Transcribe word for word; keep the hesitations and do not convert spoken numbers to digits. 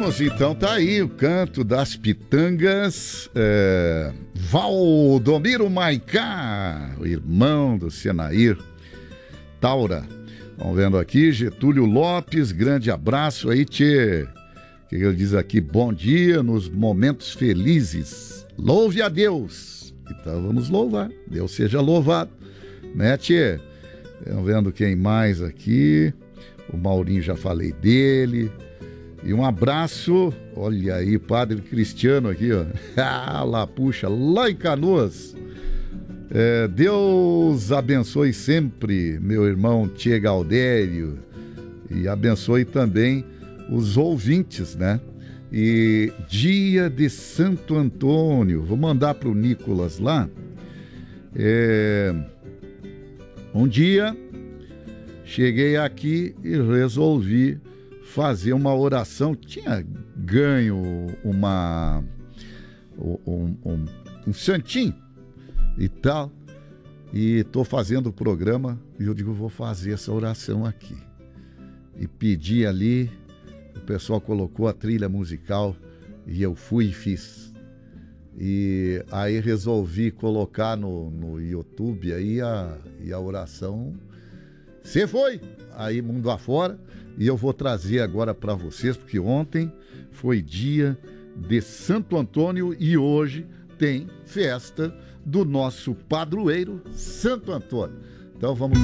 Vamos, então tá aí o canto das pitangas. É, Valdomiro Maicá, o irmão do Senair Taura. Vamos vendo aqui, Getúlio Lopes, grande abraço aí, tchê. O que ele diz aqui? Bom dia nos momentos felizes. Louve a Deus. Então vamos louvar. Deus seja louvado. Né, tchê? Vamos vendo quem mais aqui. O Maurinho, já falei dele. E um abraço, olha aí, Padre Cristiano aqui, ó. Ah, lá, puxa, lá em Canoas. É, Deus abençoe sempre meu irmão Tchê Galdério e abençoe também os ouvintes, né? E dia de Santo Antônio, vou mandar para o Nicolas lá. É, um dia cheguei aqui e resolvi fazer uma oração. Tinha ganho uma um, um, um santinho e tal, e tô fazendo o programa e eu digo, vou fazer essa oração aqui. E pedi ali, o pessoal colocou a trilha musical e eu fui e fiz. E aí resolvi colocar no, no YouTube aí a, e a oração. Você foi aí mundo afora, e eu vou trazer agora para vocês, porque ontem foi dia de Santo Antônio e hoje tem festa do nosso padroeiro Santo Antônio. Então vamos